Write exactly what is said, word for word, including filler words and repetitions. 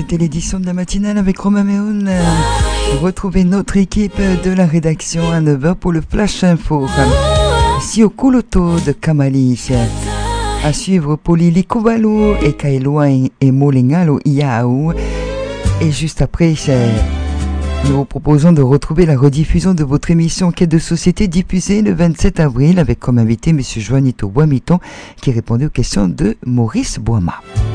c'était l'édition de la matinale avec Romain Méhoun. Retrouvez notre équipe de la rédaction à neuf heures pour le Flash Info. Ici au Couloto de Kamali. À suivre Polili Kovalu et Kailua et Molingalo Iao. Et juste après, nous vous proposons de retrouver la rediffusion de votre émission Quête de société diffusée le vingt-sept avril avec comme invité M. Juanito Boimiton qui répondait aux questions de Maurice Boima.